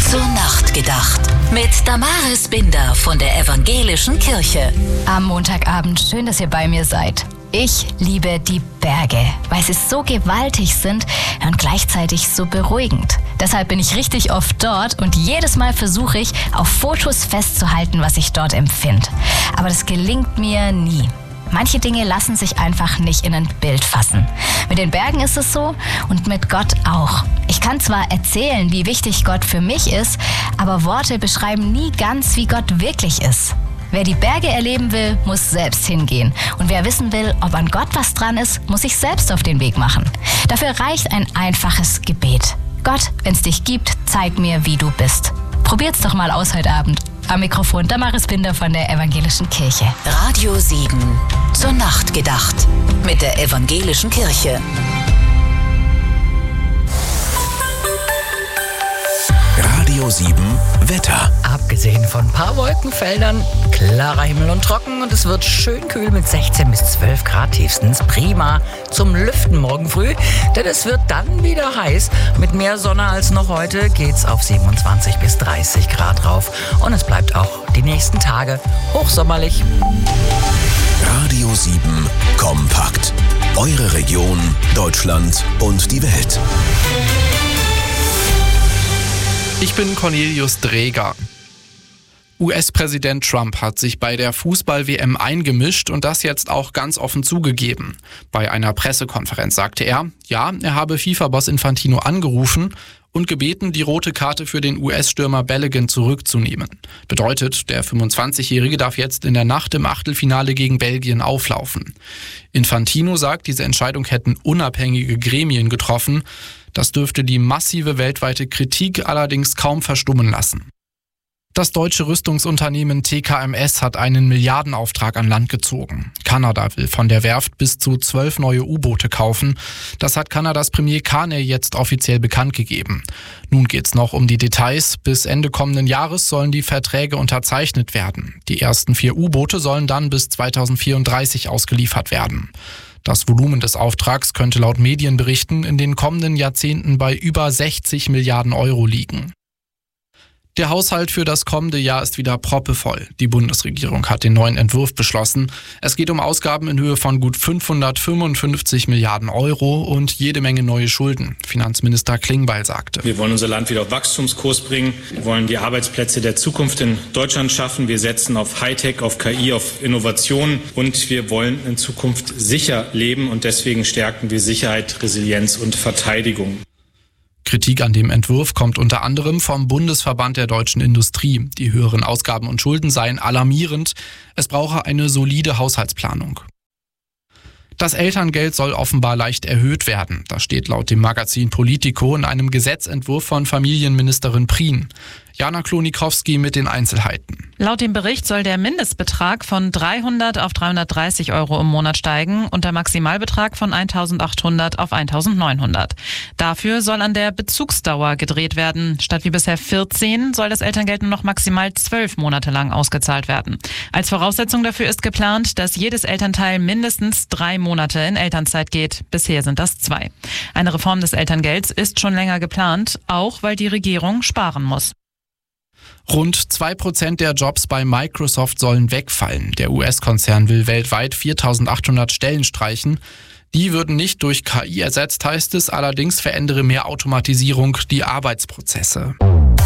Zur Nacht gedacht. Mit Damaris Binder von der Evangelischen Kirche. Am Montagabend, schön, dass ihr bei mir seid. Ich liebe die Berge, weil sie so gewaltig sind und gleichzeitig so beruhigend. Deshalb bin ich richtig oft dort und jedes Mal versuche ich, auf Fotos festzuhalten, was ich dort empfinde. Aber das gelingt mir nie. Manche Dinge lassen sich einfach nicht in ein Bild fassen. Mit den Bergen ist es so und mit Gott auch. Ich kann zwar erzählen, wie wichtig Gott für mich ist, aber Worte beschreiben nie ganz, wie Gott wirklich ist. Wer die Berge erleben will, muss selbst hingehen. Und wer wissen will, ob an Gott was dran ist, muss sich selbst auf den Weg machen. Dafür reicht ein einfaches Gebet. Gott, wenn es dich gibt, zeig mir, wie du bist. Probiert's doch mal aus heute Abend. Am Mikrofon Damaris Binder von der Evangelischen Kirche. Radio 7. Zur Nacht gedacht. Mit der Evangelischen Kirche. Radio 7 Wetter. Abgesehen von ein paar Wolkenfeldern, klarer Himmel und trocken und es wird schön kühl mit 16 bis 12 Grad tiefstens. Prima zum Lüften morgen früh, denn es wird dann wieder heiß. Mit mehr Sonne als noch heute geht's auf 27 bis 30 Grad rauf und es bleibt auch die nächsten Tage hochsommerlich. Radio 7 kompakt. Eure Region, Deutschland und die Welt. Ich bin Cornelius Dreger. US-Präsident Trump hat sich bei der Fußball-WM eingemischt und das jetzt auch ganz offen zugegeben. Bei einer Pressekonferenz sagte er, ja, er habe FIFA-Boss Infantino angerufen und gebeten, die rote Karte für den US-Stürmer Balogun zurückzunehmen. Bedeutet, der 25-Jährige darf jetzt in der Nacht im Achtelfinale gegen Belgien auflaufen. Infantino sagt, diese Entscheidung hätten unabhängige Gremien getroffen. Das dürfte die massive weltweite Kritik allerdings kaum verstummen lassen. Das deutsche Rüstungsunternehmen TKMS hat einen Milliardenauftrag an Land gezogen. Kanada will von der Werft bis zu 12 neue U-Boote kaufen. Das hat Kanadas Premier Carney jetzt offiziell bekannt gegeben. Nun geht's noch um die Details. Bis Ende kommenden Jahres sollen die Verträge unterzeichnet werden. Die ersten 4 U-Boote sollen dann bis 2034 ausgeliefert werden. Das Volumen des Auftrags könnte laut Medienberichten in den kommenden Jahrzehnten bei über 60 Milliarden Euro liegen. Der Haushalt für das kommende Jahr ist wieder proppevoll. Die Bundesregierung hat den neuen Entwurf beschlossen. Es geht um Ausgaben in Höhe von gut 555 Milliarden Euro und jede Menge neue Schulden. Finanzminister Klingbeil sagte: Wir wollen unser Land wieder auf Wachstumskurs bringen. Wir wollen die Arbeitsplätze der Zukunft in Deutschland schaffen. Wir setzen auf Hightech, auf KI, auf Innovation und wir wollen in Zukunft sicher leben und deswegen stärken wir Sicherheit, Resilienz und Verteidigung. Kritik an dem Entwurf kommt unter anderem vom Bundesverband der deutschen Industrie. Die höheren Ausgaben und Schulden seien alarmierend. Es brauche eine solide Haushaltsplanung. Das Elterngeld soll offenbar leicht erhöht werden. Das steht laut dem Magazin Politico in einem Gesetzentwurf von Familienministerin Prien. Jana Klonikowski mit den Einzelheiten. Laut dem Bericht soll der Mindestbetrag von 300 auf 330 Euro im Monat steigen und der Maximalbetrag von 1.800 auf 1.900. Dafür soll an der Bezugsdauer gedreht werden. Statt wie bisher 14 soll das Elterngeld nur noch maximal 12 Monate lang ausgezahlt werden. Als Voraussetzung dafür ist geplant, dass jedes Elternteil mindestens 3 Monate in Elternzeit geht. Bisher sind das 2. Eine Reform des Elterngelds ist schon länger geplant, auch weil die Regierung sparen muss. Rund 2% der Jobs bei Microsoft sollen wegfallen. Der US-Konzern will weltweit 4.800 Stellen streichen. Die würden nicht durch KI ersetzt, heißt es, allerdings verändere mehr Automatisierung die Arbeitsprozesse.